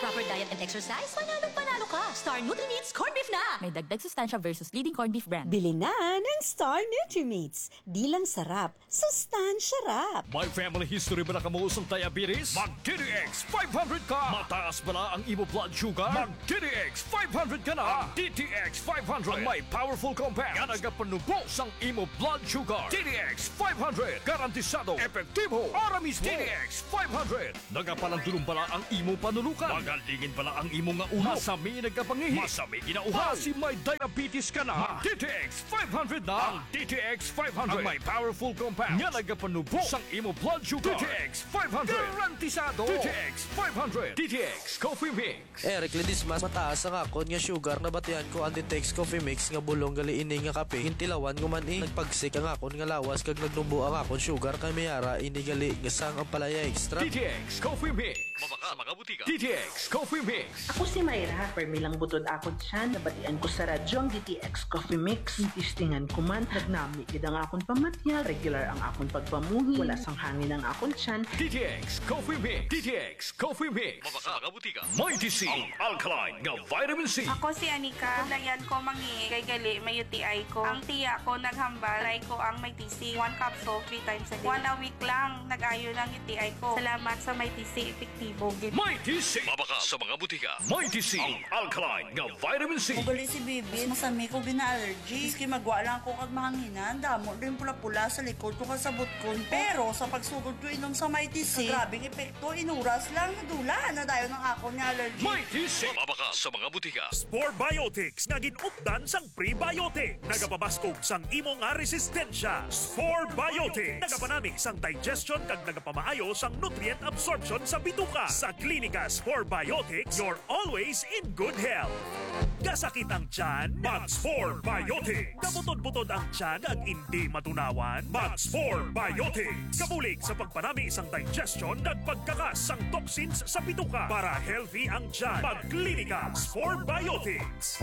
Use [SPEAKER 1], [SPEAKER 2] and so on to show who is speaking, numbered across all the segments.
[SPEAKER 1] proper diet and exercise, panalo ka. Star Nutri-Meats Corned Beef na!
[SPEAKER 2] May dagdag sustansya versus leading corned beef brand.
[SPEAKER 3] Bili na ng Star Nutri-Meats. Di lang sarap, sustansya rap.
[SPEAKER 4] May family history ba na kamuusong diabetes? Mag-DTX 500 ka! Mataas ba na ang imo blood sugar? Mag-DTX 500 ka na! DTX 500 ang may powerful compounds nga nagapanubos ang imo blood sugar. DTX 500 garantisado, epektibo, para mismo. DTX 500 nagapalandulong bala ang imo panulukan. Magalingin bala ang imo nga ulo. Masami nagkapangihi. Masami ginauhaw. Si may diabetes ka na. DTX 500 na. Ang DTX 500 ang may powerful compounds nga nagapanubos ang imo blood sugar. DTX 500 garantisado. DTX 500 DTX Coffee Mix.
[SPEAKER 5] Eric Lidis mas mataas ang akon nga sugar na batian ko ang DTX Coffee Mix nga bulong gali ini nga kape. Hintilawan ko man nagpagsik ang akon nga lawas kag nagnubo ang akon sugar kay mayara ini gali nga sang ang palaya extra.
[SPEAKER 4] DTX Coffee Mix. Mabaka mga butika. DTX Coffee Mix.
[SPEAKER 6] Ako si Mayra, permilang butod akon siya, nabatian ko sa radyo ang DTX Coffee Mix. Itistingan ko man, nagnami gid ang akon pamatyag, regular ang akon pagpamuhi, wala sang hangin ang akon siyan.
[SPEAKER 4] DTX Coffee Mix. DTX Coffee Mix. Mabaka mga butika. Mighty C. Ang alkaline nga vitamin C.
[SPEAKER 7] Ako si Anika, layan ko mangi, kay gali may UTI ko. Ang tiya ko naghambal, try ko ang may TC, 1 capsule 3 times a day. 1 a week lang, nag-ayo ng UTI ko. Salamat sa may TC, epektibo.
[SPEAKER 4] Mighty C. Mabaka sa mga butika. Mighty C. Ang alkaline nga vitamin C.
[SPEAKER 8] Ugali si Bibi, masami ko gina-allergy. Iski magwa lang ko kag mahanginan, damo rin pula-pula sa likod ko kasabot ko. Pero sa pagsugod ko inom sa Mighty C, grabing epekto, inuras lang, nadula na dayo ng ako ni allergy.
[SPEAKER 4] Mighty C. Mabaka sa mga butika.
[SPEAKER 9] Spore Biotics nga ginupdan sang prebiotic. Nagapabaskog sang imo nga resistensya. Spore Biotics. Nagapanami sang digestion kag nagapamaayo sang nutrient absorption sa bituka. Sa Klinika Spore Biotics, you're always in good health. Kasakit ang tiyan, Mag-Spore Biotics. Kabutod-butod ang tiyan ag hindi matunawan, Mag-Spore Biotics. Kabulig sa pagpanami sang digestion ag pagkakas sang toxins sa bituka para healthy ang tiyan. Mag-Klinika Spore Biotics.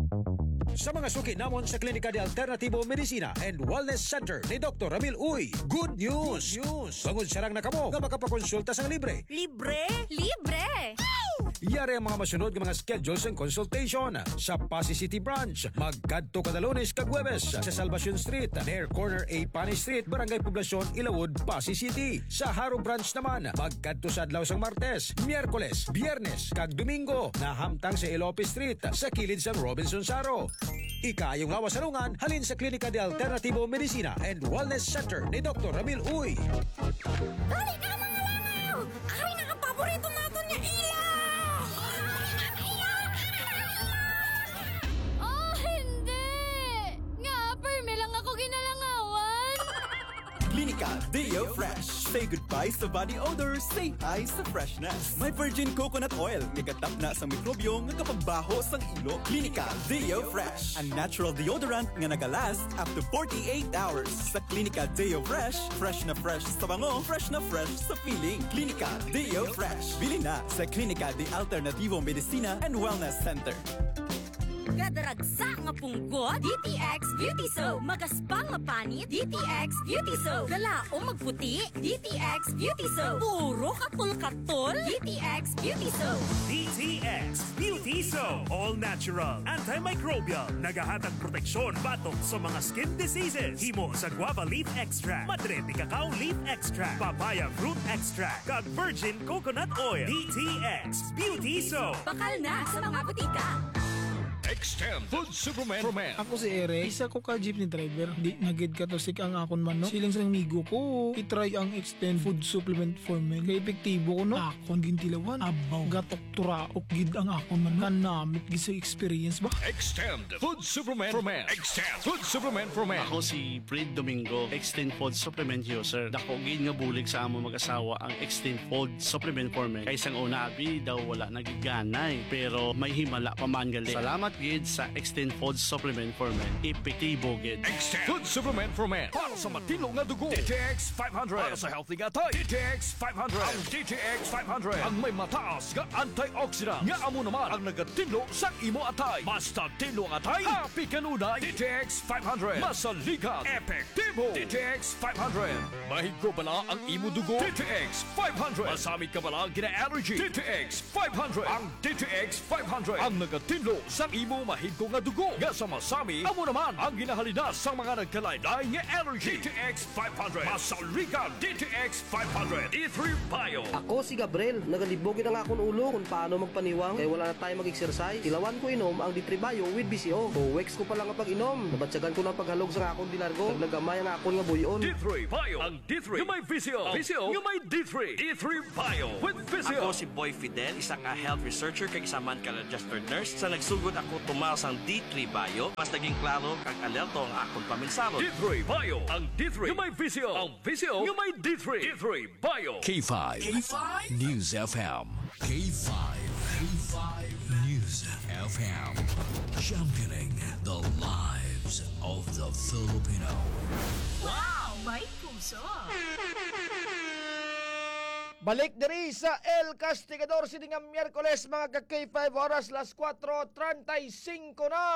[SPEAKER 10] Sa mga suki namon sa Klinika de Alternativo Medicina and Wellness Center ni Dr. Ramil Uy, good news! Bangod sarang na kamo nga makapakonsulta sang libre.
[SPEAKER 8] Libre?
[SPEAKER 2] Libre!
[SPEAKER 10] Yari ang mga masunod ng mga schedules and consultation sa Pasay City Branch. Magkadto kada Lunes kag Huwebes sa Salvacion Street, near corner A Pani Street, Barangay Poblacion, Ilawod, Pasay City. Sa Haro Branch naman, magkadto sa adlaw sang Martes, Miyerkules, Biyernes kag Domingo, nahamtang sa Ilope Street sa kilid sang Robinson Saro. Ikayong lawas sarungan, halin sa Klinika de Alternativo Medicina and Wellness Center ni Dr. Ramil Uy.
[SPEAKER 8] Dali ka mga langaw! Ay, nakapaborito nato niya ilaw!
[SPEAKER 11] Oh, hindi! Nga, perme lang ako ginalangawan!
[SPEAKER 12] Klinika Deo Fresh. Say goodbye sa body odor, say hi sa freshness. May virgin coconut oil, nagatap na sa mikrobyo nga kapagbaho sang ilo. Klinika Deo Fresh. Ang natural deodorant nga nagalast up to 48 hours. Sa Klinika Deo Fresh, fresh na fresh sa bango, fresh na fresh sa feeling. Klinika Deo Fresh. Bili na sa Klinika de Alternativo Medicina and Wellness Center.
[SPEAKER 11] Gadaragsa nga punggot, DTX Beauty Soap. Magaspang nga panit, DTX Beauty Soap. Galaong magputi, DTX Beauty Soap. Puro katol-katol, DTX Beauty Soap.
[SPEAKER 9] DTX Beauty Soap. All natural, antimicrobial, nagahatag proteksyon batok sa mga skin diseases. Himo sa guava leaf extract, madre de cacao leaf extract, papaya fruit extract, kag virgin coconut oil. DTX Beauty Soap.
[SPEAKER 11] Bakal na sa mga butika.
[SPEAKER 4] Extend Food Supplement for Men.
[SPEAKER 13] Ako si Eric, isa ko ka jeepney driver. Di nagid ka to sik ang akon man, no? Silang sang migo ko, itry ang Extend Food Supplement for Men. Kaya epektibo ko, no? Akon gintilawan, abaw, gatok turaok gid ang akon man. Kanamit gid sa experience ba?
[SPEAKER 4] Extend Food Supplement for Men. Extend Food Supplement for Men.
[SPEAKER 14] Ako si Fred Domingo, Extend Food Supplement user. Dako gid nga bulig sa among mag-asawa ang Extend Food Supplement for Men. Kay sang una abi daw wala nagiganay, pero may himala pa man gali. Salamat gid sa Extend Food Supplement for Men. Epektibo gid.
[SPEAKER 4] Extend Food Supplement for Men. Para sa matino nga dugo. DTX 500. Para sa healthy nga tayo. DTX 500. Ang DTX 500. Ang may mataas nga antioxidant. Nga amo naman ang nagatinlo sa imo atay. Basta tinlo ang atay. Happy kanunay. DTX 500. Masaligan. Epektibo. DTX 500. Mahigko bala ang imo dugo. DTX 500. Masamit ka bala gina-allergy. DTX 500. Ang DTX 500. Ang nagatinlo sa imo mahigko nga dugo. Nga sa masami, amo naman ang ginahalina sa mga nagkalaylay nga allergy. DTX 500. Masaligan. DTX 500. E3 Bio.
[SPEAKER 5] Ako si Gabriel, nagalibogin ang akong ulo kung paano magpaniwang kaya wala na tayo mag-exercise. Tilawan ko inom ang D3 Bio with BCO. O weeks ko pa lang ang pag-inom. Nabatsagan ko ng paghalog sa akong dilargo. Naglagamay ang akong nga buyon.
[SPEAKER 4] D3 Bio. Ang D3 nga may VCO. VCO nga may D3. D3 Bio with VCO.
[SPEAKER 15] Ako si Boy Fidel, isa ka health researcher kag isa man ka registered nurse. Sa nagsugod ako tumal sang D3 Bio, mas naging klaro kag alerto ang akong paminsalo.
[SPEAKER 4] D3 Bio. Ang D3 nga may VCO. Ang VCO nga may D3. D3 Bio.
[SPEAKER 16] K5. News FM. K5. News FM. Championing the lives of the Filipino.
[SPEAKER 1] Wow! May puso!
[SPEAKER 17] Balik diri sa El Castigador City nga Miyerkules mga ka-K5 oras las 4:35 na.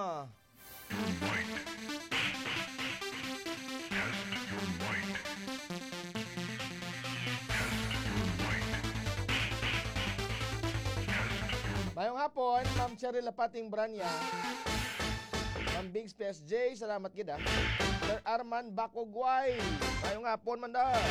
[SPEAKER 17] Mayong hapon, Ma'am Cheryl Lapating Branya. Ma'am Big Space J, salamat gid. Sir Arman Bakogway. Mayong hapon man da.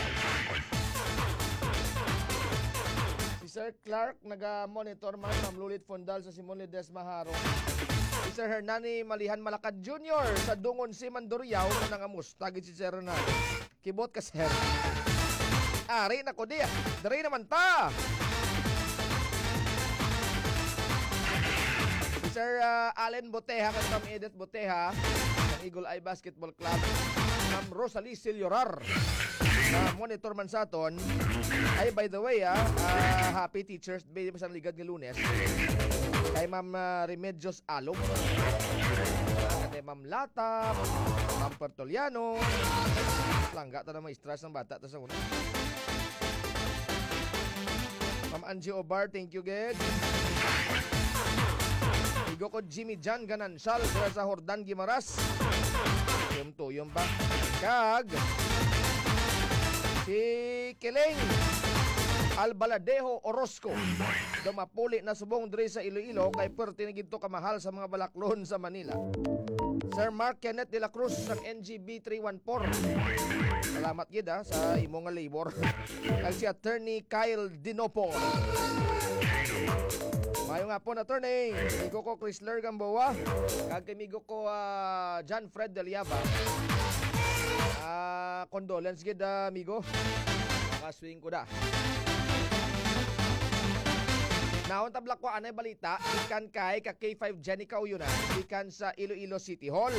[SPEAKER 17] Si Sir Clark naga-monitor man, Ma'am Lulit Fondal sa Simon Ledesma Haro. Si Sir Hernani Malihan Malakad Jr. sa Dungon si Manduriao na nangamus. Tagid si Sir Hernani. Kibot ka, Sir. Ari na ko diya. Dari naman ta. Sir Allen Boteha at Ma'am Edith Boteha ng Eagle Eye Basketball Club. Ma'am Rosalie Siliorar na monitor man sa aton. Ay, by the way, happy Teachers Day sa ligad ng Lunes. Kay Ma'am Remedios Alom. Kay Ma'am Lata, Ma'am Pertoliano. Langga ta na may stress ng bata ta sa una. Ma'am Angie Obar, thank you, Ged. Igo ko Jimmy Jan Ganansal sa Hordan Gimaras. Tuyom ba? Kag si Kileng Albaladejo Orozco. Dumapuli na subong diri sa Iloilo kay perti na gidto kamahal sa mga balaklon sa Manila. Sir Mark Kenneth de la Cruz ng NGB 314. Salamat gid sa imo nga labor. Kag si Attorney Kyle Dinopo. Mayong hapon, attorney. Migo ko Chrysler Gamboa. Kagamigo ko John Fred Deliaba. Condolence gid, amigo. Makaswing ko da. Naon tablak ko anay balita. Ikan kay ka K5 Jenny Kauyuna. Ikan sa Iloilo City Hall.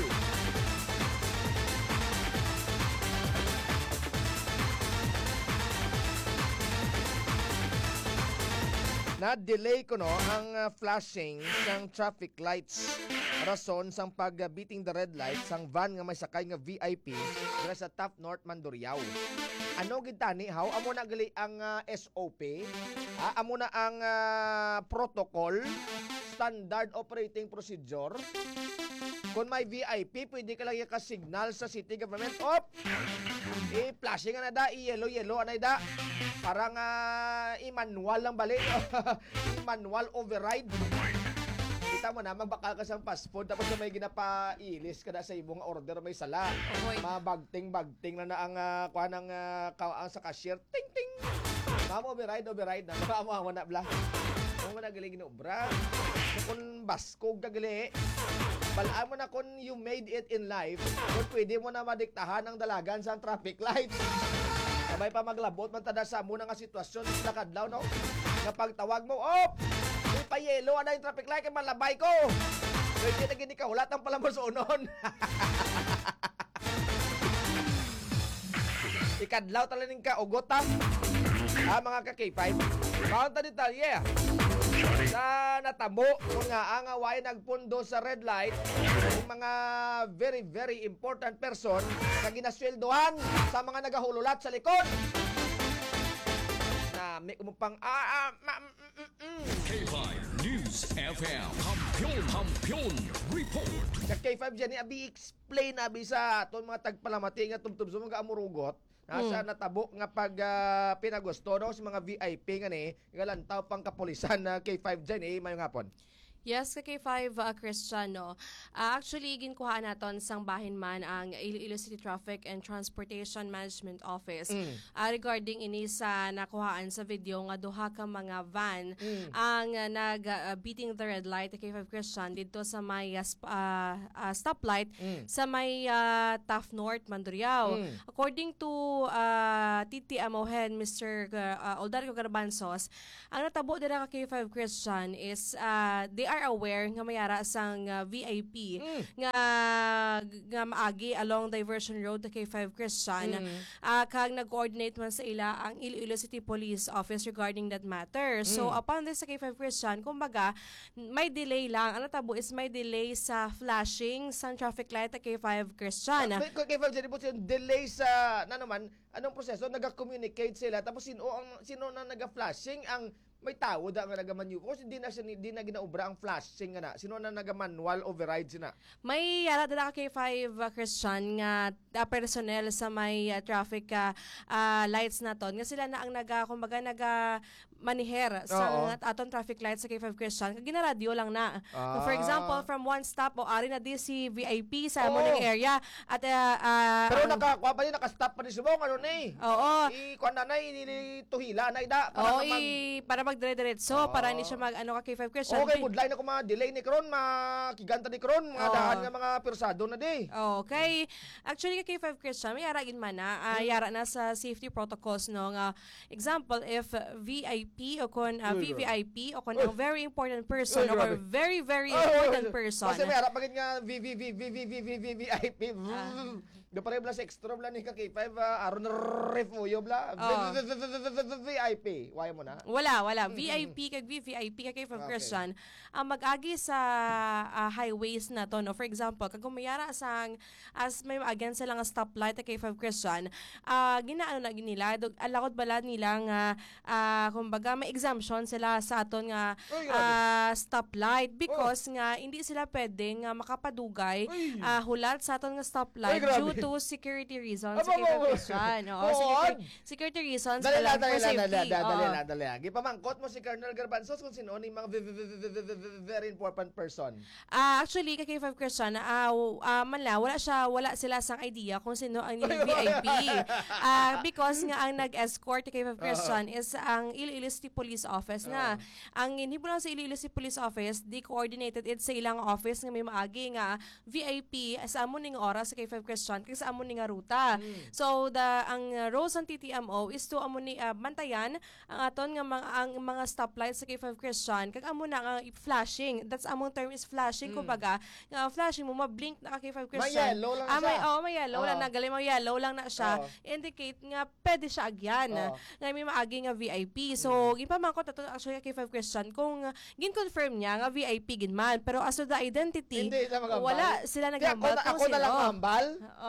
[SPEAKER 17] Na-delay ko ang flashing ng traffic lights. Rason sang pag-beating the red light sang van nga may sakay nga VIP dira sa Top North Mandurriao. Ano gid tani haw amo na gali ang SOP, amo na ang protocol, standard operating procedure. Kung may VIP, pwede ka lang i-signal sa city government. Flashing na da, yellow anay da. Parang i-manual lang balik. I-manual override. Kita mo na, magbakal ka sa fast food, tapos may ginapa-ilis ka na sa ibong order, may sala. Mabagting na ang kuha ng sa cashier. Ting! Mamo, override na. Mamo na bla. Kung nagaling ginobra. Kung baskog kagali, balaan mo na kung you made it in life, kung pwede mo na madiktahan ang dalagan sa traffic light. Sabay pa maglabot, mantada sa muna nga sitwasyon, nakadlaw, no? Kapag tawag mo, may pa-yellow, ano yung traffic light, kaya malabay ko. Pwede na gini ka, hulat ang pala mo sa unon. Ikadlaw talaning ka, ugot, Mga ka-K5. Kaunta detalye. Sa natabo kung nga ang away nagpundo sa red light yung mga very very important person na ginasweldohan sa mga nagahululat sa likod. Na may umupang
[SPEAKER 16] K5 News FM Hampion Report.
[SPEAKER 17] Sa K5 dyan abi explain abi sa aton mga tagpalamati nga tumtum sa mga amurugot. Sa natabo nga pag pinagusto no sa mga VIP nga ni galantaw pang kapulisan na K5 dyan mayong hapon.
[SPEAKER 18] Yes, ka K5 Christian, no. Actually, ginkuha naton sang bahin man ang Iloilo City Traffic and Transportation Management Office regarding ini sa nakuhaan sa video nga duha ka mga van ang beating the red light K5 Christian dito sa may stoplight sa may Taft North, Mandurriao. According to TTMO head Mr. Oldario Garbanzos, ang natabo dira ka K5 Christian is they are aware nga mayara sang VIP nga maagi along Diversion Road to K5 Christian kag nag-coordinate man sa ila ang Iloilo City Police Office regarding that matter. So upon this sa K5 Christian, kumbaga may delay lang. Ang natabo is may delay sa flashing sa traffic light at K5 Christian.
[SPEAKER 17] K5 dyan po delay sa naman anong proseso naga-communicate sila tapos sino na naga-flashing ang may tao da nga nagamanyu kasi di na ginaobra ang flashing nga na sino na naga-manual override sina
[SPEAKER 18] may yara dala ka K5 Christian nga personnel sa may traffic lights naton nga sila na ang kumbaga maniher sa aton traffic lights sa K5 Christian kag ginaradyo lang na. For example, from one stop o ari na di si VIP sa among area at
[SPEAKER 17] pero nakakuha pa din naka-stop pa ni subong ano ni.
[SPEAKER 18] Oo.
[SPEAKER 17] Kuan na ni tuhila na ida
[SPEAKER 18] para magdire-diretso para ni siya ka K5 Christian.
[SPEAKER 17] Okay, budlay na ko mga delay ni karon, makiganta ni karon, mga dahan nga mga persado na di.
[SPEAKER 18] Okay. Actually ka K5 Christian may yara gid man na yara na sa safety protocols no nga example if VIP o kon VVIP o kon ang very important person or very very important person.
[SPEAKER 17] Kasi may harap pagit nga VVIP. Gapare bla sa extra bla ni ka K5 aron refuyo bla VIP. Why mo na?
[SPEAKER 18] Wala. VIP kag VVIP kag K5 Christian ang mag-agi sa highways na to no. For example, kag kumayara sang as may again sila nga stoplight kag K5 Christian, ginaano na nila alakot bala nila nga kumbaga may exemption sila sa aton nga stoplight because nga hindi sila pwedeng makapadugay hulat sa aton nga stoplight due to security reasons sa K5 Christian. Security reasons for safety.
[SPEAKER 17] Dali. Gipamangkot mo si Colonel Garbanzos kung sino ni mga very important person.
[SPEAKER 18] Actually kay K5 Christian wala sila sang idea kung sino ang VIP. Because nga ang nag-escort kay K5 Christian is ang Iloilo City Police Office na. Ang hindi po lang sa Iloilo City Police Office, di coordinated it sa ilang office nga may maagi nga VIP sa amon ning oras sa K5 Christian kay sa amon ning ruta. So ang role ng TTMO is to amon ni bantayan ang aton nga ang mga stoplights sa K5 Christian kag amon na nga flashing. That's among term is flashing kumbaga. Nga flashing mo ma-blink na ka K5 Christian.
[SPEAKER 17] May yellow lang siya.
[SPEAKER 18] May yellow lang nagali may yellow lang na siya. Indicate nga pwede siya agyan. Nga may maagi nga VIP. So gipamangkot ato actually kay K5 Christian kung gin-confirm niya nga VIP gin man pero as to the identity wala sila naghambal
[SPEAKER 17] ako na lang hambal.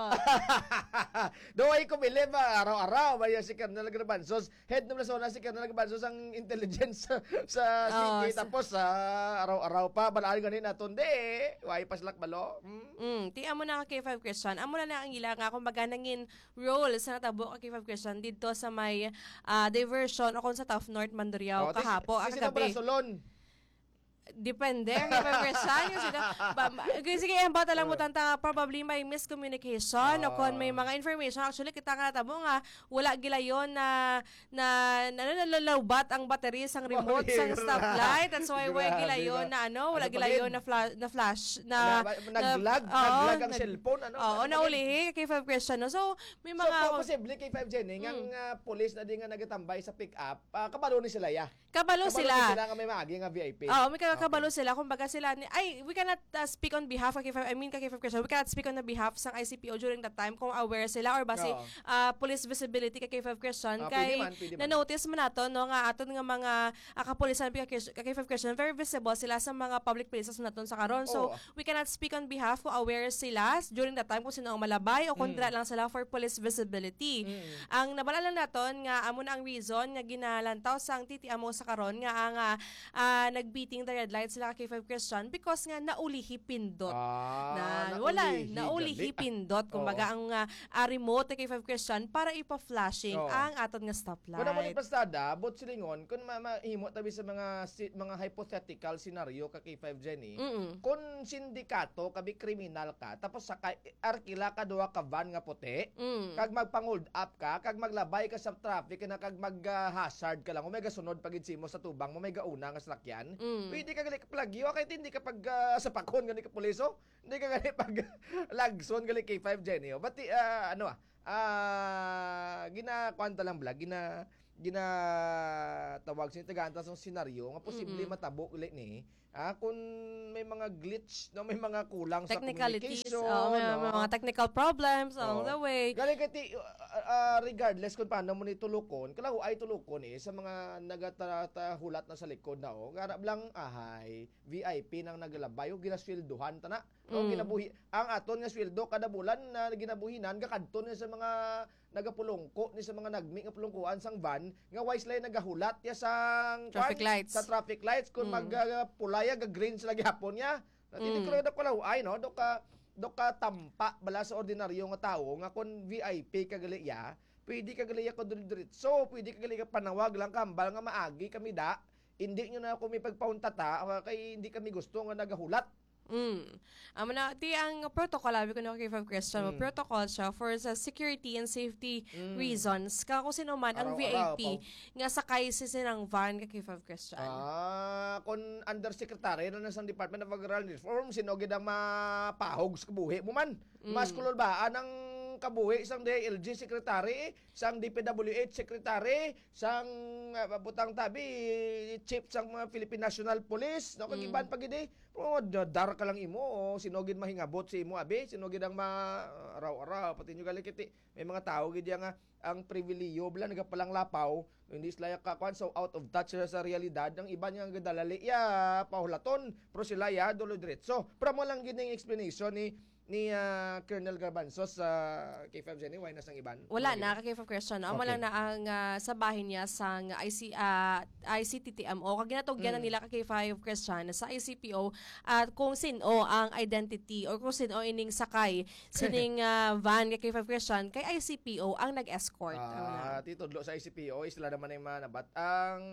[SPEAKER 17] Do ay ko believe araw-araw may si Colonel Garbanzos head ng nasona si Colonel Garbanzos ang intelligence sa city tapos araw-araw pa balaan ganin aton di way paslak balo.
[SPEAKER 18] Ti amo na ka K5 Christian amo na ang ila nga kumbaga nangin role sa natabo ka K5 Christian dito sa may diversion o kung sa Taft North Mandurriao kahapo ang gabi. Depende ang Christian sige ang bata lang mo tanta probably may miscommunication o kung may mga information actually kita nga natabo nga wala gilayon na nalalawbat ang battery sang remote sang stoplight that's why gilayon na wala gilayon na flash na naglag ang cellphone naulihi kay K5 Christian so may mga
[SPEAKER 17] posible kay 5 Jenny ang police na di nga nagatambay sa pick up kabalo ni sila
[SPEAKER 18] kabalo sila.
[SPEAKER 17] Sila nga may maagi nga VIP.
[SPEAKER 18] May kabalo sila. Kumbaga sila, we cannot speak on behalf of K5, K5 Christian, we cannot speak on the behalf sa ICPO during that time kung aware sila or basi police visibility kay K5 Christian. Kay na-notice mo nato, no, nga aton nga mga kapulisan K5 Christian, very visible sila sa mga public places naton sa karon. So, we cannot speak on behalf kung aware sila during that time kung sino ang malabay o kung lang sila for police visibility. Ang nabala lang naton nga amo na ang reason nga ginalantaw sang TTMO sa karon nga ang nagbeating the red light sila kay K5 Christian because nga naulihi pindot. Naulihi pindot kumbaga ang remote kay K5 Christian para ipa-flashing ang aton nga stoplight.
[SPEAKER 17] Kuna mo ni pastada, bot silingon kun mahimo tabi sa mga hypothetical scenario ka kay 5 Jenny. Kun sindikato kabi kriminal ka tapos sakay arkila ka duha ka van nga puti, kag magpang-hold up ka, kag maglabay ka sa traffic na kag mag-hazard ka lang, may gasunod pagid simo sa tubang mo, may gauna nga salakyan. Pwede ka gali plagyo kay hindi ka pag sa pakon gani ka puliso, hindi ka gali pag lagson gali kay 5 Jenny. But ginakwanta lang vlog, tawag sin tagantas ng senaryo nga posible matabo ulit ni kung may mga glitch, no, may mga kulang sa communication,
[SPEAKER 18] may mga technical problems along the way.
[SPEAKER 17] Galing kati regardless kung paano mo ni tulukon, kalaho ay tulukon sa mga nagatahulat na sa likod na garap lang VIP nang naglabay o ginasweldohan tana. Ginabuhi ang aton nga sweldo kada bulan na ginabuhinan gakadton sa mga nagapulongko ni sa mga nagmi nga pulongkoan sang van nga wise lay nagahulat ya sang
[SPEAKER 18] lights.
[SPEAKER 17] Sa traffic lights kun magpulaya ga green sila gihapon niya. Natitiklod ako law ay no do ka tampa bala sa ordinaryo nga tawo nga kun VIP ka gali ya, pwede ka gali ko diretso, pwede ka gali ka panawag lang kambal nga maagi kami da. Hindi nyo na ako may pagpauntata kay hindi kami gusto nga nagahulat.
[SPEAKER 18] Ang protocol ko na kay K5 Christian, protocol siya for sa security and safety reasons. Kung sino man ang VIP nga sakay si sinang van kay K5 Christian.
[SPEAKER 17] Kung undersecretary na nasang Department of Agrarian Reform, sino gid ang mapahog sa kabuhi mo man. Mas kulol ba ang kabuhi isang DILG secretary, sang DPWH secretary, sang butang tabi chief sang mga Philippine National Police, no kag iban pagidi. Dar ka lang imo sinogid mahingabot si imo abi, sinogid ang araw-araw pati nyo galikiti. May mga tao gid nga ang pribiliyo bala nagapalang lapaw, hindi sila kakwan so out of touch sa realidad ng iba nga gadalali pahulaton pero sila dulo diretso. Pero mo lang gid ning explanation ni Colonel Garbanzos sa K5 Jenny, why na sang iban?
[SPEAKER 18] Wala na, K5 Christian. Amo lang na ang sa bahin niya sang ICTTMO. Kag ginatugyan na nila ka K5 Christian sa ICPO at kung sino ang identity or kung sino ining sakay sining van kay K5 Christian kay ICPO ang nag-escort.
[SPEAKER 17] Titudlo sa ICPO, sila naman ay manabat. Ang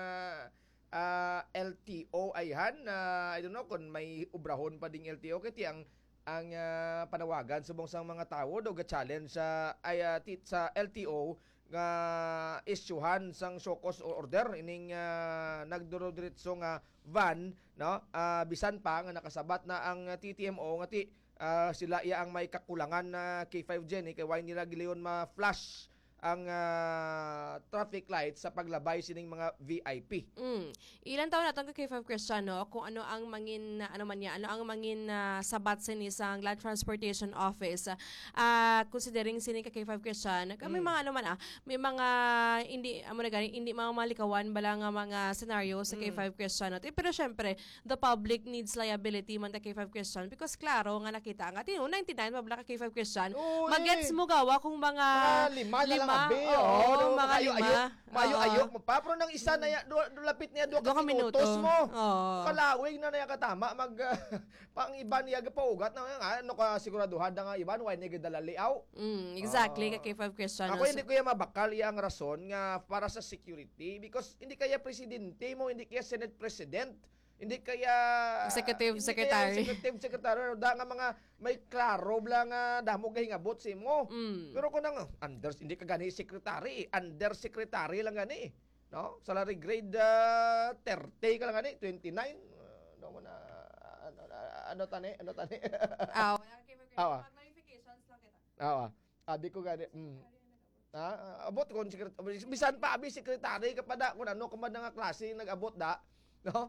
[SPEAKER 17] LTO ayhan, I don't know kung may ubrahon pa ding LTO kiti ang panawagan subong sang mga tao do ga-challenge sa sa LTO nga isyuhan sang show-cause order ining nagduro-diretso nga van no bisan pa nga nakasabat na ang TTMO nga sila ang may kakulangan na K5 Jenny kay why nila gileon ma-flash ang traffic lights sa paglabay sining mga VIP.
[SPEAKER 18] Ilan taon naton kay K5 Christian no kung ano ang mangin sabat sini sa Land Transportation Office considering sini kay K5 Christian kami mga may mga hindi mga malikawan bala nga mga scenario sa K5 Christian pero syempre the public needs liability man ta K5 Christian because klaro nga nakita nga 99 mabla ka K5 Christian magets mo gawa kung mga
[SPEAKER 17] lima na lang abi.
[SPEAKER 18] Mga lima.
[SPEAKER 17] Mayo mo pa. Pero nang isa na lapit niya 2 minutos mo. Kalawig na niya katama. Pang iba niya paugat na ano ka siguraduhan na nga iban. Why niya gadala liaw?
[SPEAKER 18] Exactly. Kay 5 Christian.
[SPEAKER 17] Ako hindi ko yung mabakal ang rason nga para sa security. Because hindi kaya presidente mo, hindi kaya Senate President. Hindi kaya
[SPEAKER 18] Executive Secretary
[SPEAKER 17] da nga mga may klaro bla nga damo gahingabot si mo. Pero ko nang hindi ka gani secretary, undersecretary lang gani, no? Salary grade 30 ka lang gani, 29. No mo na ano tani?
[SPEAKER 18] Clarifications lang kita.
[SPEAKER 17] Abi ko gani. Abot kon bisan pa abi sekretary kapada kun ano kamad nga klase nag-abot da. No?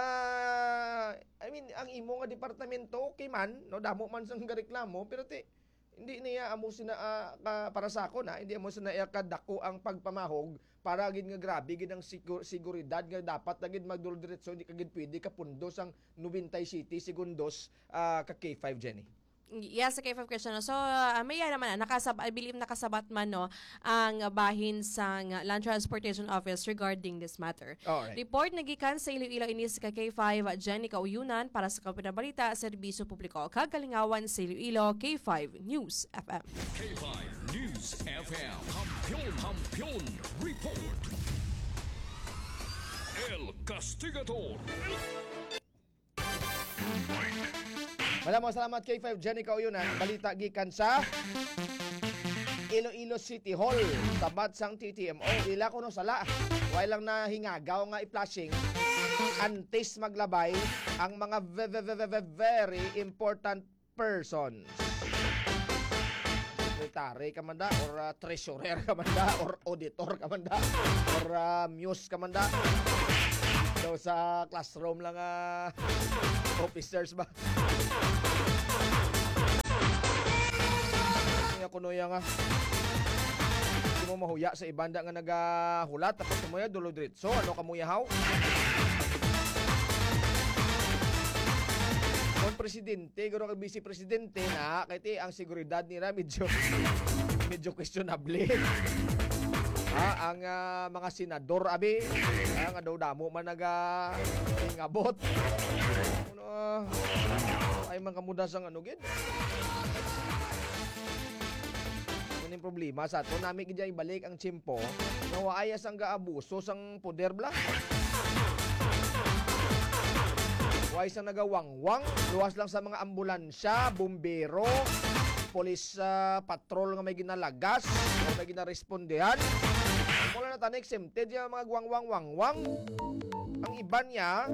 [SPEAKER 17] I mean, ang imo nga departamento okay man, no, damo man sang gareklamo, pero hindi niya amo sina para sa ako na hindi amo sina kadako ang pagpamahog para gid nga grabe gid ang seguridad nga dapat na gid magduldiretso hindi ka gid pwede kapundos ang 97 segundos ka K5 Jenny.
[SPEAKER 18] Yes, sa K5 Cristiano. So, may naman I believe nakasabat man no ang bahin sa Land Transportation Office regarding this matter.
[SPEAKER 17] Alright.
[SPEAKER 18] Report nagikan sa Iloilo inis ka K5 Jenny Kauyunan para sa Kapinabalita, Serbisyo Publiko kagalingawan sa Iloilo K5 News FM.
[SPEAKER 16] K5 News FM. Kampiyon Report. El Castigador.
[SPEAKER 17] Maraming salamat K5 Jenny Kauyunan. Balita gikan sa Iloilo City Hall. Tabat sang TTMO. Ila ko no sala. Way lang na hingagaw nga i-flashing. Antes maglabay ang mga very important persons. Secretary ka man da, or treasurer ka man da, or auditor ka man da, or muse ka man da. So sa classroom lang officers ba? Kuno nga hindi mo mahuya sa ibanda nga nagahulat tapos kumuya dulo diretso ano kamuyahaw kon presidente guro ka vice presidente na kay ang seguridad nila medyo questionable ang mga senador abi ang daw damo man ingabot ano ay man kamuda sang ano gid yung problema sa ato nami gid ibalik ang tiyempo nga waaya sang gaabuso sang poder bla waay sang nagawangwang luwas lang sa mga ambulansya, bumbero, police patrol nga may ginalagas o may ginarespondehan wala na tan exempted yung mga gwangwang ang iba niya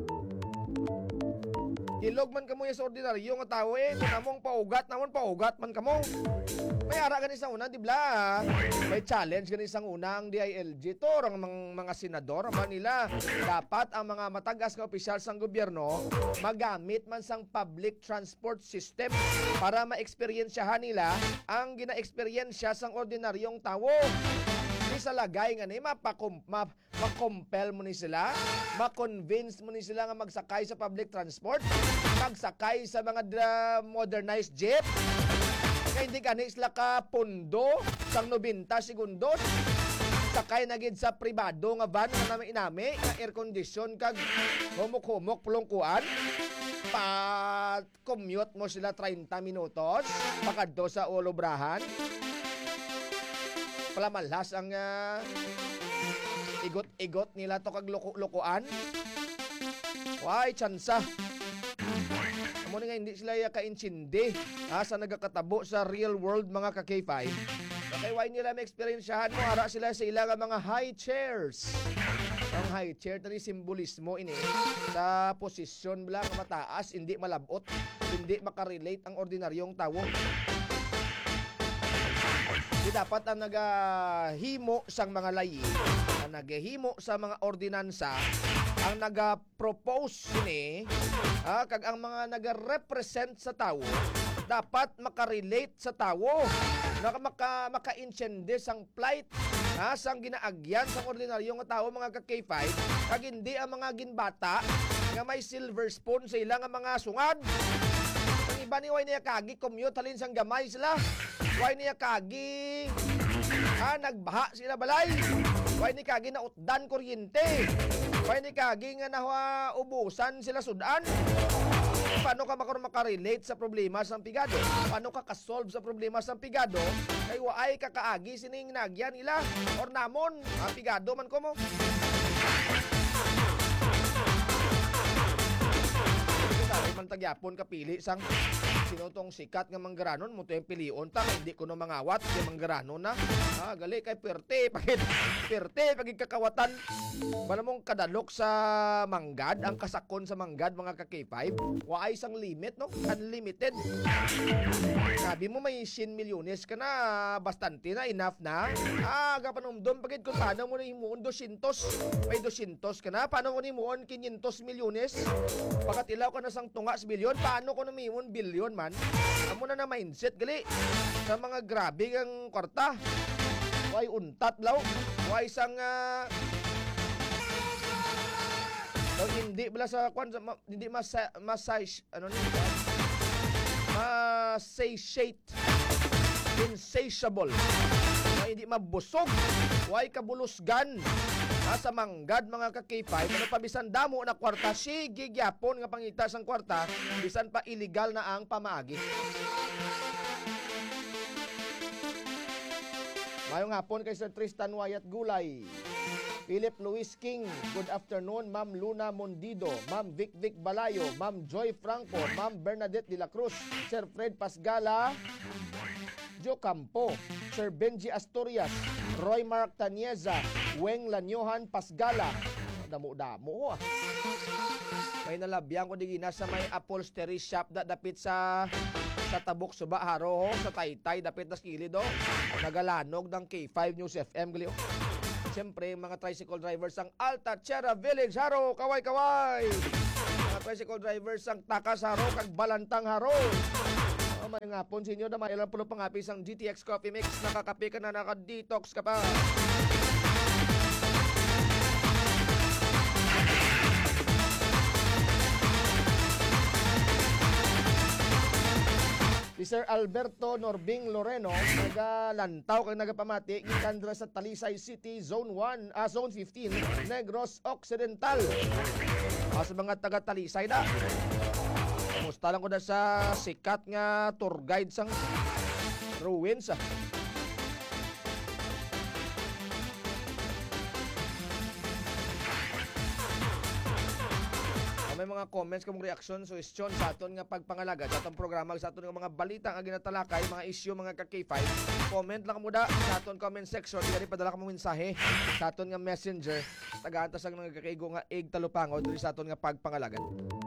[SPEAKER 17] ilog man kamo sa ordinaryo nga tao namong paugat man kamo. May ara gani sa una, di bla? May challenge gani sa una ang DILG to, ang mga senador Manila. Dapat ang mga matagas nga opisyal sang gobyerno magamit man sang public transport system para ma-experiensyahan nila ang gina-experiensya sang ordinaryong tao. Sa lagay nga ni ma-compel mo ni sila, ma-convince mo ni sila nga magsakay sa public transport, magsakay sa mga modernized jeep, kaya hindi ka sila ka pundo sang 90 segundos, sakay na gid sa pribado nga van nga inami nga air condition kag humok-humok pulungkuan, pa-commute mo sila 30 minutos, pakadto sa Olobrahan, palamalhas ang igot-igot nila to kag loko-lokoan. Why tsansa? Amo nga hindi sila ka-intindi sa nagakatabo sa real world mga ka-K5. Kaya why nila ma-experiensyahan mo ara sila sa ilang mga high chairs. Ang high chair tani simbolismo ini sa posisyon bala nga mataas, hindi malabot, hindi makarelate ang ordinaryong tawo. Di dapat ang nagahimo sang mga layi, ang nagahimo sa mga ordinansa, ang naga-propose ni kag ang mga naga-represent sa tao, dapat makarelate sa tao, maka-intindi sang plight sang ginaagyan sang ordinaryong tao mga ka-K5, kag hindi ang mga ginbata nga may silver spoon sa ilang mga sungad. Ang iba ni way niya kagi commute halin sang gamay sila. Why niya kagi nagbaha sila balay. Why ni kagi na utdan kuryente. Why ni kagi nga ubusan sila sudan. Paano ka makarelate sa problema sa pigado? Paano ka solve sa problema sa pigado? Kay waay kakaagi sining nagyan nila or namon pigado man ko mo. Man pagyapon kapili sang sino tong sikat nga manggaranon mo to yung pilion ta hindi ko no mangawat yung manggaranon na gali kay perte pagig kakawatan bala mong kadalok sa manggad ang kasakon sa manggad mga ka-K5 wa ay isang limit no unlimited sabi mo may 100 milyones ka na bastante na enough na gapanumdom pagid kung paano mo na himuon 200 may 200 ka na paano mo himuon 500 milyones pagkatilaw ka na sang tunga sa bilyon paano ko na himuon bilyon man amo na mindset gali sa mga grabe ang kwarta way untat law way isang hindi bala sa kwan hindi massage ano ni satiate insatiable hindi mabusog way kabulusgan sa manggad mga ka-K5 ano pa bisan damo na kwarta sige gyapon nga pangita sang kwarta bisan pa illegal na ang pamaagi. Mayong hapon kay Sir Tristan Wyatt Gulay, Philip Luis King, good afternoon Ma'am Luna Mondido, Ma'am Vic Balayo, Ma'am Joy Franco, Ma'am Bernadette de la Cruz, Sir Fred Pasgala, Joe Campo, Sir Benji Asturias, Roy Mark Tanieza, Weng Lanyohan Pasgala. Damo-damo May nalabyan ko digina sa may upholstery shop dapit sa Tabuk Suba Haro sa Taytay dapit na kilid nagalanog ng K5 News FM gali Siyempre mga tricycle drivers ang Alta-Chera Village Haro kaway mga tricycle drivers ang Takas Haro kag Balantang Haro may nga pon sinyo na mailang pulo pangapis ang GTX Coffee Mix nakakape ka na naka-detox ka pa. Si Sir Alberto Norbing Loreno nagalantaw kag nagapamati gikan dra sa Talisay City Zone 1 Zone 15 Negros Occidental. Sa mga taga Talisay na musta lang ko na sa sikat nga tour guide sang ruins may mga comments kamong reaction suggestion sa aton nga pagpangalaga sa atong programa sa aton nga mga balita nga ginatalakay mga issue mga ka-K5 comment lang mo da sa aton comment section dili padala ka mo mensahe sa aton nga messenger tagaan ta sang nga kakaigo nga ig talupangod diri sa aton nga pagpangalaga.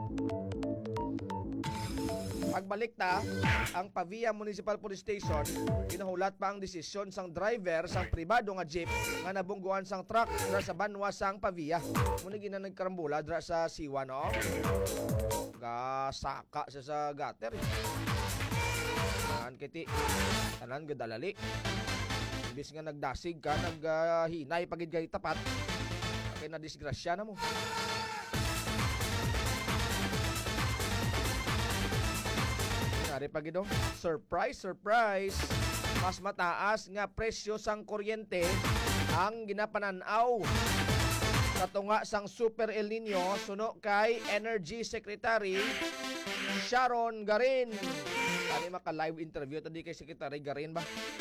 [SPEAKER 17] Pagbalik ta, ang Pavia Municipal Police Station, inahulat pa ang desisyon sang driver sang pribado nga jeep nga nabungguan sang truck dra sa Banwa sang Pavia. Muna gina nagkarambula dra sa Siwa no. Gasaka sa gutter. Kiti tanan gadalali. Imbis nga nagdasig ka, naghinay pagid kay tapat. Kay na disgrasya na mo. Nari pagidong surprise mas mataas nga presyo sang kuryente ang ginapananaw sa tunga sang Super El Nino suno kay Energy Secretary Sharon Garin. Tani maka live interview tadi kay Secretary Garin ba?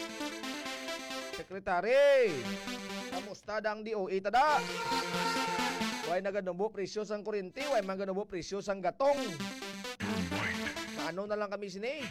[SPEAKER 17] Secretary, kamusta dang DOE tada? Way naganubo presyo sang kuryente, way maganubo presyo sang gatong. Ano na lang kami sini?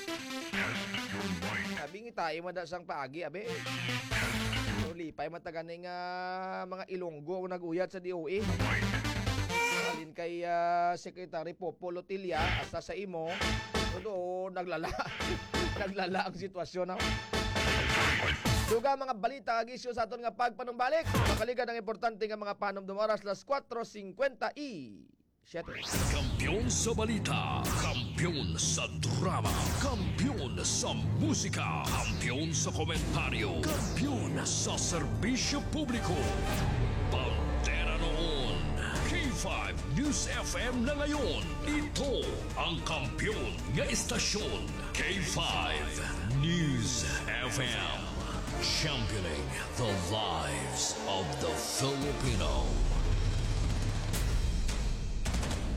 [SPEAKER 17] Sabi ngi tayo madasang paagi, abe. Lipay mataganing mga Ilonggo nag-uyat sa DOE. Alin kay Secretary Popolo Tilya asa sa imo. Doon naglala. Naglala ang sitwasyon. Duga mga balita ag isyu sa aton nga pagpanumbalik. Makaligad ang importante nga mga panom oras las 4:50
[SPEAKER 16] Kampiyon sa balita, kampiyon sa drama, kampiyon sa musika, kampiyon sa komentaryo, kampiyon sa serbisyo publiko. Pantera noon, K5 News FM na ngayon. Ito ang kampiyon nga istasyon, K5 News FM. Championing the lives of the Filipino.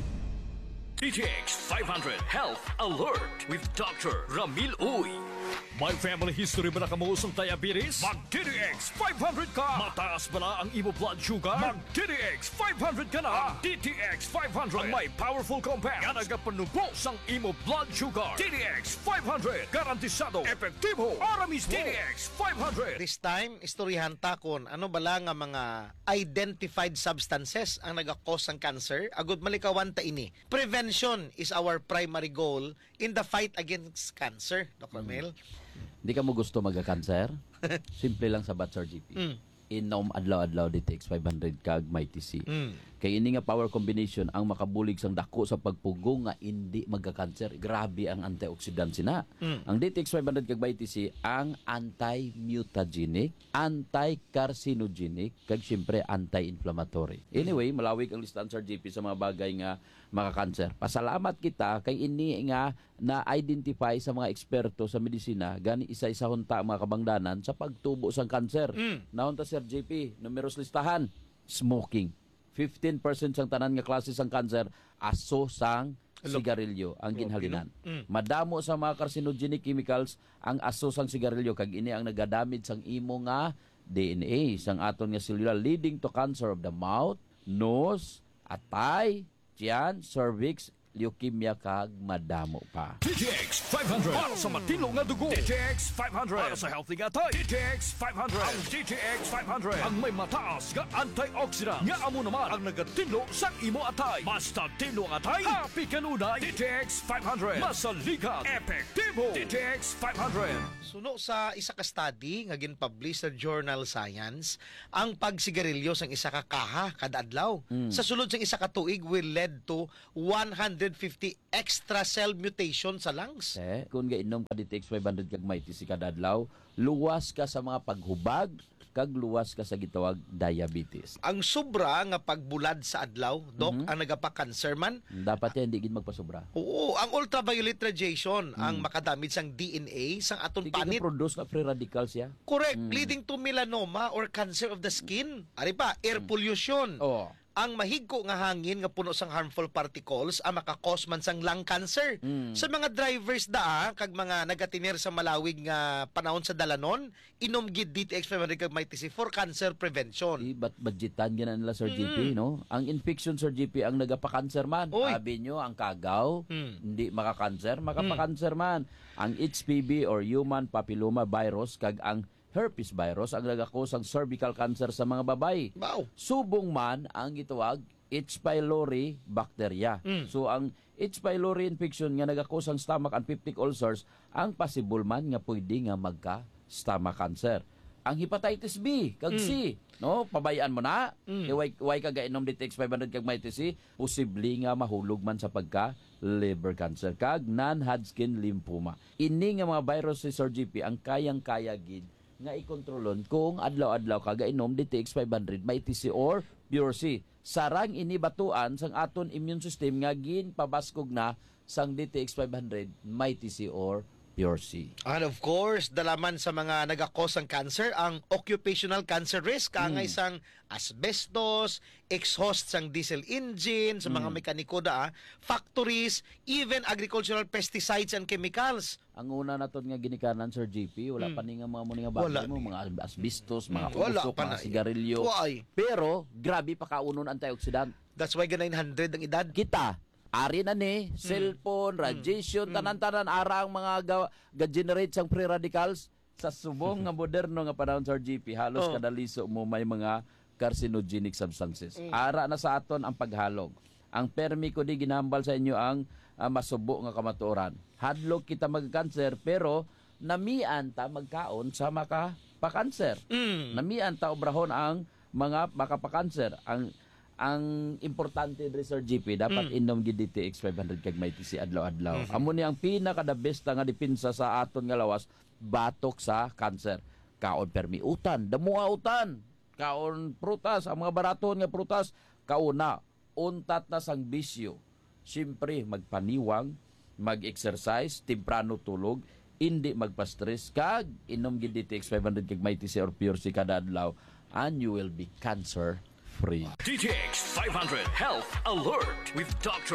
[SPEAKER 16] DTX 500 Health Alert with Dr. Ramil Uy.
[SPEAKER 4] May family history ba na kamuusong diabetes? Mag-DTX 500 ka! Mataas ba na ang imo blood sugar? Mag-DTX 500 ka na! DTX 500 ang may powerful compound nga nagapanubo sang imo blood sugar. DTX 500 garantisado, epektibo, aramis DTX 500.
[SPEAKER 19] This time, istoryahan ta kon ano bala nga mga identified substances ang nagakos ng cancer. Agud malikawan ta ini. Prevention is our primary goal in the fight against cancer, Dr. Mel.
[SPEAKER 20] Hindi ka mo gusto magka-cancer? Simple lang sa Sir GP. Inom adlaw-adlaw DTX 500 kag may TC. Kay ini nga power combination ang makabulig sang dako sa pagpugo nga hindi magka-cancer. Grabe ang antioxidant sina. Ang DTX 500 kag may TC ang anti-mutagenic, anti-carcinogenic kag syempre anti-inflammatory. Anyway, malawig ang listahan Sir GP sa mga bagay nga maka-cancer. Pasalamat kita kay ini nga na-identify sa mga eksperto sa medisina gani isa-isa hunta ang mga kabangdanan sa pagtubo sang cancer. Naon ta Sir JP, numeros listahan, smoking. 15% sang tanan nga klase sang cancer aso sang sigarilyo ang ginhalinan. Madamo sa mga carcinogenic chemicals ang aso sang sigarilyo kag ini ang nagadamid sang imo nga DNA sang aton nga cellular leading to cancer of the mouth, nose, atay, tiyan, cervix, leukemia kag madamo pa.
[SPEAKER 4] DTX 500 para sa matino nga dugo. DTX 500 para sa healthy nga tayo. DTX 500 ang DTX 500 ang may mataas nga antioxidant nga amo naman ang nagatinlo sa imo atay. Basta tinlo ang atay, happy kanunay. DTX 500 masalikat, epektibo. DTX 500.
[SPEAKER 19] Suno sa isa ka study nga ginpublish sa Journal Science, ang pagsigarilyo sang isa ka kaha kada adlaw sa sulod sang isa ka tuig will lead to 150 extra cell mutation sa lungs.
[SPEAKER 20] Kung gainom ka DTX 500 kag may TC kada adlaw, luwas ka sa mga paghubag kag luwas ka sa gitawag diabetes.
[SPEAKER 19] Ang sobra nga pagbulad sa adlaw, Dok, ang nagapa-cancer man.
[SPEAKER 20] Dapat yan, hindi gid magpasobra.
[SPEAKER 19] Oo, ang ultraviolet radiation ang makadamid sang DNA sang aton panit.
[SPEAKER 20] Produce na free radicals ya.
[SPEAKER 19] Correct, leading to melanoma or cancer of the skin. Ari pa, air pollution. Ang mahigko nga hangin nga puno sang harmful particles ang makakos man sang lung cancer. Sa mga drivers kag mga nagatinir sa malawig nga panahon sa dalanon, inom gid DTX 500 kag may TC for cancer prevention.
[SPEAKER 20] Budgetan gina nila Sir GP, no? Ang infection Sir GP ang nagapa-cancer man. Sabi nyo, ang kagaw, hindi maka-cancer, makapa-cancer man. Ang HPV or human papilloma virus kag ang herpes virus ang nagakos ang cervical cancer sa mga babae. Subong man ang gitawag H. pylori bacteria. So ang H. pylori infection nga nagakos ang stomach and peptic ulcers ang possible man nga pwede nga magka-stomach cancer. Ang hepatitis B kag C, no, pabayaan mo na. Way ka gainom DTX 500 kag may TC, posible nga mahulog man sa pagka liver cancer kag non-Hodgkin lymphoma. Ini nga mga virus si Sir GP ang kayang-kaya gid nga ikontrolon kung adlaw-adlaw ka gainom DTX 500 may TC or Pure C. Sarang ini batuan sang aton immune system nga ginpabaskog na sang DTX 500 may TC or Pure C.
[SPEAKER 19] And of course, dalaman sa mga nagakos ng cancer, ang occupational cancer risk, kangay sang asbestos, exhaust sang diesel engine, sa mga mekaniko factories, even agricultural pesticides and chemicals.
[SPEAKER 20] Ang una naton nga ginikanan Sir GP, wala pa ni nga mga muning bagay mo, mga asbestos, mga usok, mga sigarilyo. Pero grabe pa kaunon antioxidant.
[SPEAKER 19] That's why 900 ang edad.
[SPEAKER 20] Kita ari na ni cellphone, radiation, tanan-tanan arang mga ga-generate sang free radicals sa subong nga moderno nga panahon Sir GP. Halos kada liso mo may mga carcinogenic substances. Ara na sa aton ang paghalog. Ang permi ko di ginambal sa inyo ang masubo nga kamatuoran. Hadlok kita magka-cancer pero namian ta magkaon sa maka-cancer. Namian ta obrahon ang mga makapakanser. Ang importante rin Sir GP, dapat inom gid DTX 500 kag may TC adlaw-adlaw. Amo ni ang pinaka-the best nga depensa sa aton nga lawas, batok sa cancer. Kaon permiutan, damuautan, kaon prutas, ang mga baraton nga prutas, kauna, untat na sang bisyo. Siyempre, magpaniwang, mag-exercise, temprano tulog, hindi magpa-stress, kag inom gid DTX 500 kag may TC or Pure C kada adlaw, and you will be cancer free.
[SPEAKER 4] DTX 500 Health Alert with Dr.